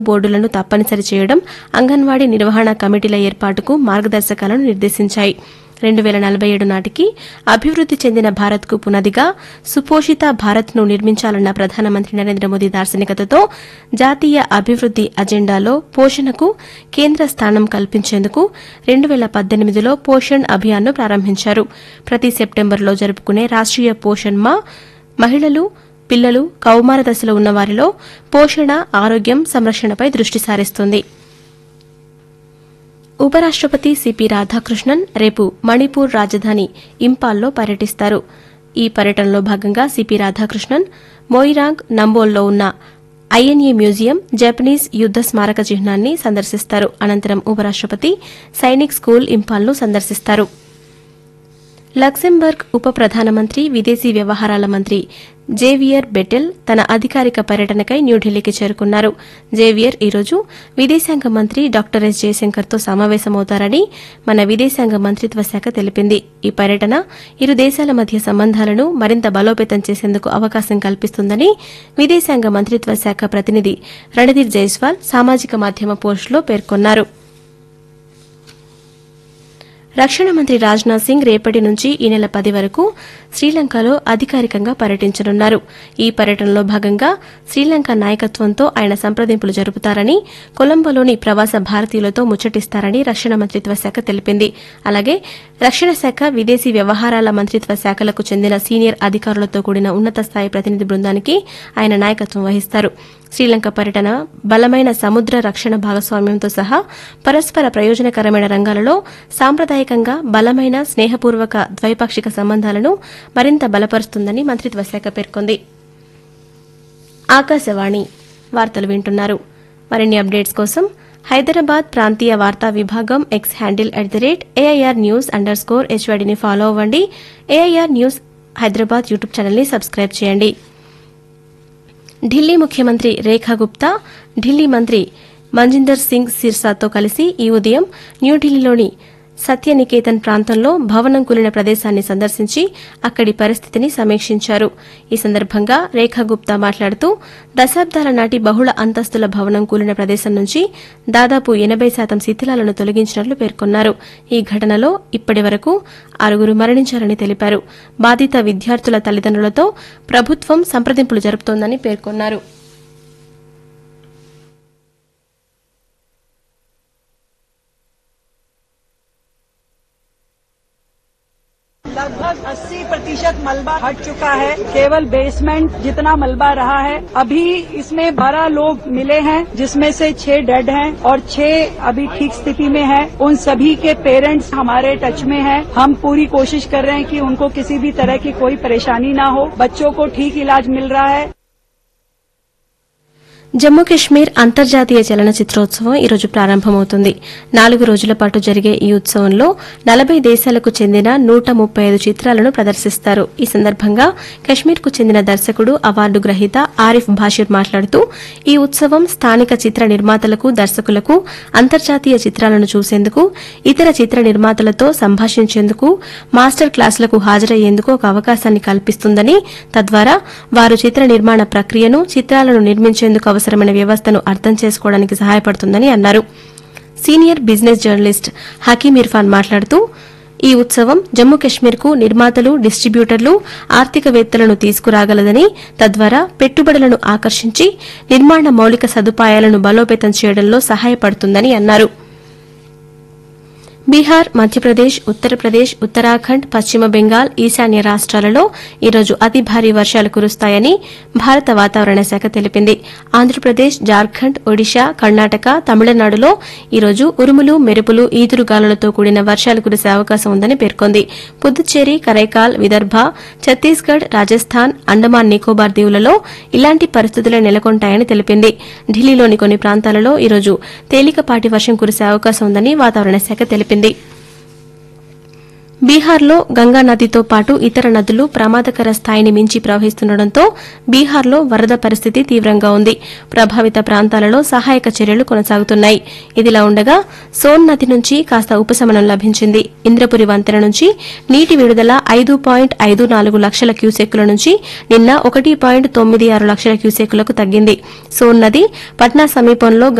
బోర్డులను తప్పనిసరి చేయడం, అంగన్వాడీ నిర్వహణ కమిటీల ఏర్పాటుకు మార్గదర్శకాలను నిర్దేశించాయి. 2047 నాటికి అభివృద్ది చెందిన భారత్కు పునాదిగా సుపోషిత భారత్ను నిర్మించాలన్న ప్రధానమంత్రి నరేంద్ర మోదీ దార్శనికతతో జాతీయ అభివృద్ది అజెండాలో పోషణకు కేంద్ర స్థానం కల్పించేందుకు 2018లో పోషణ్ అభియాన్ను ప్రారంభించారు. ప్రతి సెప్టెంబర్లో జరుపుకునే రాష్ట్రీయ పోషణ్ మా మహిళలు, పిల్లలు, కౌమార దశలో ఉన్నవారిలో పోషణ, ఆరోగ్యం, సంరక్షణపై దృష్టి సారిస్తుంది. ఉపరాష్టపతి సిపి రాధాకృష్ణన్ రేపు మణిపూర్ రాజధాని ఇంపాల్లో పర్యటిస్తారు. ఈ పర్యటనలో భాగంగా సిపి రాధాకృష్ణన్ మోయిరాంగ్, నంబోల్లో ఉన్న ఐఎన్ఏ మ్యూజియం, జపనీస్ యుద్ద స్మారక చిహ్నాన్ని సందర్శిస్తారు. అనంతరం ఉపరాష్టపతి సైనిక్ స్కూల్ ఇంపాల్ను సందర్శిస్తారు. లక్సెంబర్గ్ ఉప ప్రధానమంత్రి, విదేశీ వ్యవహారాల మంత్రి జేవియర్ బెటెల్ తన అధికారిక పర్యటనకై న్యూఢిల్లీకి చేరుకున్నారు. జేవియర్ ఈరోజు విదేశాంగ మంత్రి డాక్టర్ ఎస్ జయశంకర్తో సమావేశమవుతారని మన విదేశాంగ మంత్రిత్వ శాఖ తెలిపింది. ఈ పర్యటన ఇరు దేశాల మధ్య సంబంధాలను మరింత బలోపేతం చేసేందుకు అవకాశం కల్పిస్తుందని విదేశాంగ మంత్రిత్వ శాఖ ప్రతినిధి రణధీర్ జైస్వాల్ సామాజిక మాధ్యమ పోస్టులో పేర్కొన్నారు. రక్షణ మంత్రి రాజ్నాథ్ సింగ్ రేపటి నుంచి ఈ నెల 10 వరకు శ్రీలంకలో అధికారికంగా పర్యటించనున్నారు. ఈ పర్యటనలో భాగంగా శ్రీలంక నాయకత్వంతో ఆయన సంప్రదింపులు జరుపుతారని, కొలంబోలోని ప్రవాస భారతీయులతో ముచ్చటిస్తారని రక్షణ మంత్రిత్వ శాఖ తెలిపింది. అలాగే రక్షణ శాఖ, విదేశీ వ్యవహారాల మంత్రిత్వ శాఖలకు చెందిన సీనియర్ అధికారులతో కూడిన ఉన్నత స్థాయి ప్రతినిధి బృందానికి ఆయన నాయకత్వం వహిస్తారు. శ్రీలంక పర్యటన బలమైన సముద్ర రక్షణ భాగస్వామ్యంతో సహా పరస్పర ప్రయోజనకరమైన రంగాలలో సాంప్రదాయకంగా బలమైన స్నేహపూర్వక ద్వైపాక్షిక సంబంధాలను మరింత బలపరుస్తుందని మంత్రిత్వ శాఖ పేర్కొంది. ఆకాశవాణి వార్తలు వింటున్నారు. మరిన్ని అప్డేట్స్ కోసం హైదరాబాద్ ప్రాంతీయ వార్తా విభాగం ఎక్స్ హ్యాండిల్ @AIRnews_HYDని ఫాలో అవ్వండి. ఏఐఆర్ న్యూస్ హైదరాబాద్ యూట్యూబ్ ఛానల్ని సబ్స్క్రైబ్ చేయండి. ఢిల్లీ ముఖ్యమంత్రి రేఖా గుప్తా ఢిల్లీ మంత్రి మంజిందర్ సింగ్ సిర్సాతో కలిసి ఈ ఉదయం న్యూఢిల్లీలోని సత్యనికేతన్ ప్రాంతంలో భవనం కూలిన ప్రదేశాన్ని సందర్శించి అక్కడి పరిస్థితిని సమీక్షించారు. ఈ సందర్భంగా రేఖా గుప్తా మాట్లాడుతూ దశాబ్దాల నాటి బహుళ అంతస్తుల భవనం కూలిన ప్రదేశం నుంచి దాదాపు 80% శిథిలాలను తొలగించినట్లు పేర్కొన్నారు. ఈ ఘటనలో ఇప్పటి వరకు 6 మరణించారని తెలిపారు. బాధిత విద్యార్థుల తల్లిదండ్రులతో ప్రభుత్వం సంప్రదింపులు జరుపుతోందని పేర్కొన్నారు. लगभग 80% मलबा हट चुका है. केवल बेसमेंट जितना मलबा रहा है. अभी इसमें 12 लोग मिले हैं, जिसमें से 6 डेड हैं और 6 अभी ठीक स्थिति में हैं. उन सभी के पेरेंट्स हमारे टच में हैं. हम पूरी कोशिश कर रहे हैं कि उनको किसी भी तरह की कोई परेशानी ना हो. बच्चों को ठीक इलाज मिल रहा है. జమ్మూ కశ్మీర్ అంతర్జాతీయ చలనచిత్రోత్సవం ఈరోజు ప్రారంభమవుతుంది. 4 రోజుల పాటు జరిగే ఈ ఉత్సవంలో 40 దేశాలకు చెందిన 135 చిత్రాలను ప్రదర్శిస్తారు. ఈ సందర్భంగా కశ్మీర్కు చెందిన దర్శకుడు, అవార్డు గ్రహీత ఆరిఫ్ భాషిర్ మాట్లాడుతూ ఈ ఉత్సవం స్థానిక చిత్ర నిర్మాతలకు, దర్శకులకు అంతర్జాతీయ చిత్రాలను చూసేందుకు, ఇతర చిత్ర నిర్మాతలతో సంభాషించేందుకు, మాస్టర్ క్లాసులకు హాజరయ్యేందుకు ఒక అవకాశాన్ని కల్పిస్తుందని, తద్వారా వారు చిత్ర నిర్మాణ ప్రక్రియను, చిత్రాలను నిర్మించేందుకు అవసరమైన వ్యవస్థను అర్థం చేసుకోవడానికి సహాయపడుతుందని అన్నారు. Senior business journalist Hakim Irfan మాట్లాడుతూ ఈ ఉత్సవం జమ్మూ కశ్మీర్కు నిర్మాతలు, డిస్టిబ్యూటర్లు, ఆర్థికవేత్తలను తీసుకురాగలదని, తద్వారా పెట్టుబడులను ఆకర్షించి నిర్మాణ మౌలిక సదుపాయాలను బలోపేతం చేయడంలో సహాయపడుతుందని అన్నారు. బీహార్, మధ్యప్రదేశ్, ఉత్తరప్రదేశ్, ఉత్తరాఖండ్, పశ్చిమ బెంగాల్, ఈశాన్య రాష్ట్రాలలో ఈరోజు అతి భారీ వర్షాలు కురుస్తాయని భారత వాతావరణ శాఖ తెలిపింది. ఆంధ్రప్రదేశ్, జార్ఖండ్, ఒడిశా, కర్ణాటక, తమిళనాడులో ఈరోజు ఉరుములు, మెరుపులు, ఈదురుగాలులతో కూడిన వర్షాలు కురిసే అవకాశం ఉందని పేర్కొంది. పుదుచ్చేరి, కరైకాల్, విదర్భ, ఛత్తీస్గఢ్, రాజస్థాన్, అండమాన్ నికోబార్ దీవులలో ఇలాంటి పరిస్థితులే నెలకొంటాయని తెలిపింది. ఢిల్లీలోని కొన్ని ప్రాంతాలలో ఈరోజు తేలికపాటి వర్షం కురిసే అవకాశం ఉందని వాతావరణ శాఖ తెలిపింది. బీహార్లో గంగా నదితో పాటు ఇతర నదులు ప్రమాదకర స్థాయిని మించి ప్రవహిస్తుండటంతో బీహార్లో వరద పరిస్థితి తీవ్రంగా ఉంది. ప్రభావిత ప్రాంతాలలో సహాయక చర్యలు కొనసాగుతున్నాయి. ఇదిలా ఉండగా సోన్ నది నుంచి కాస్త ఉపశమనం లభించింది. ఇంద్రపురి వంతెన నుంచి నీటి విడుదల 5.54 లక్షల క్యూసెక్కుల నుంచి నిన్న 1.96 లక్షల క్యూసెక్కులకు తగ్గింది. సోన్ నది పట్నా సమీపంలో